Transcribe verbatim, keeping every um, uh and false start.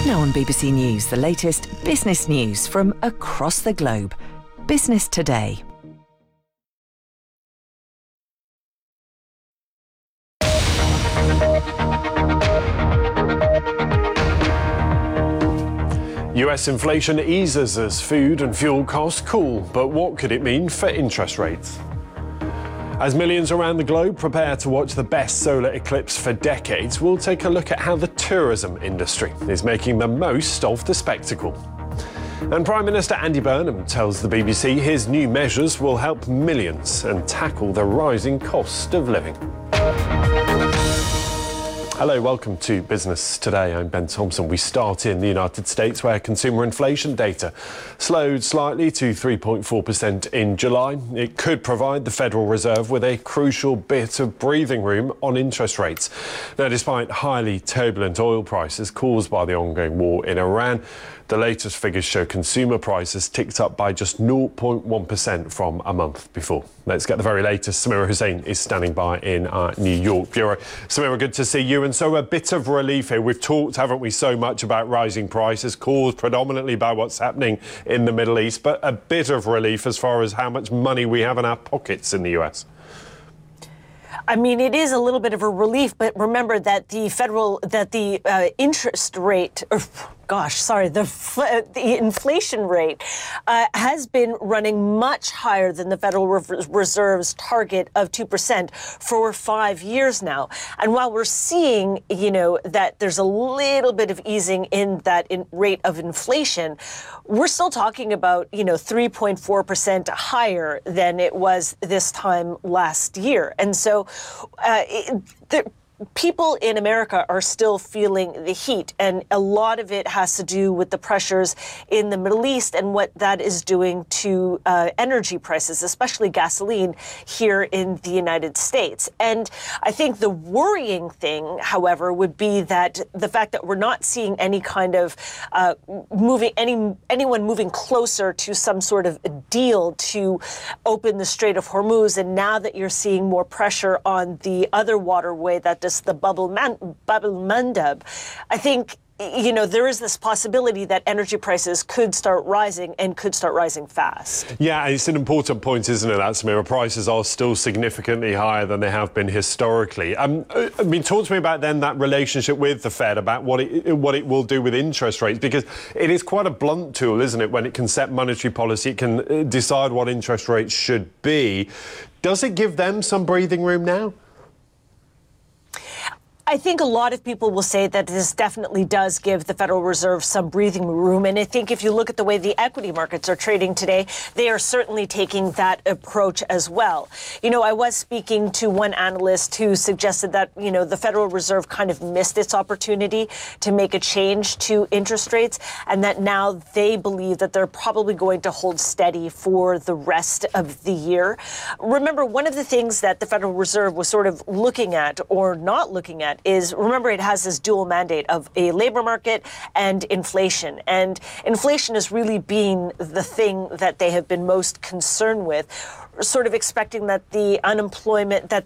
Now on B B C News, the latest business news from across the globe. Business Today. U S inflation eases as food and fuel costs cool, but what could it mean for interest rates? As millions around the globe prepare to watch the best solar eclipse for decades, we'll take a look at how the tourism industry is making the most of the spectacle. And Prime Minister Andy Burnham tells the B B C his new measures will help millions and tackle the rising cost of living. Hello, welcome to Business Today. I'm Ben Thompson. We start in the United States, where consumer inflation data slowed slightly to three point four percent in July. It could provide the Federal Reserve with a crucial bit of breathing room on interest rates. Now, despite highly turbulent oil prices caused by the ongoing war in Iran, the latest figures show consumer prices ticked up by just zero point one percent from a month before. Let's get the very latest. Samira Hussain is standing by in our New York bureau. Samira, good to see you. And so a bit of relief here. We've talked, haven't we, so much about rising prices caused predominantly by what's happening in the Middle East, but a bit of relief as far as how much money we have in our pockets in the U S. I mean, it is a little bit of a relief, but remember that the federal, that the uh, interest rate, or, gosh, sorry, the, the inflation rate uh, has been running much higher than the Federal Reserve's target of two percent for five years now. And while we're seeing, you know, that there's a little bit of easing in that in rate of inflation, we're still talking about, you know, three point four percent higher than it was this time last year. And so uh, it, the, people in America are still feeling the heat, and a lot of it has to do with the pressures in the Middle East and what that is doing to uh, energy prices, especially gasoline here in the United States. And I think the worrying thing, however, would be that the fact that we're not seeing any kind of uh, moving, any anyone moving closer to some sort of deal to open the Strait of Hormuz, and now that you're seeing more pressure on the other waterway that does the Bab el-Mandeb, I think, you know, there is this possibility that energy prices could start rising and could start rising fast. Yeah, it's an important point, isn't it, that, Samira? Prices are still significantly higher than they have been historically. Um, I mean, talk to me about then that relationship with the Fed, about what it, what it will do with interest rates, because it is quite a blunt tool, isn't it, when it can set monetary policy, it can decide what interest rates should be. Does it give them some breathing room now? I think a lot of people will say that this definitely does give the Federal Reserve some breathing room. And I think if you look at the way the equity markets are trading today, they are certainly taking that approach as well. You know, I was speaking to one analyst who suggested that, you know, the Federal Reserve kind of missed its opportunity to make a change to interest rates, and that now they believe that they're probably going to hold steady for the rest of the year. Remember, one of the things that the Federal Reserve was sort of looking at or not looking at is, remember, it has this dual mandate of a labor market and inflation. And inflation has really been the thing that they have been most concerned with, sort of expecting that the unemployment, that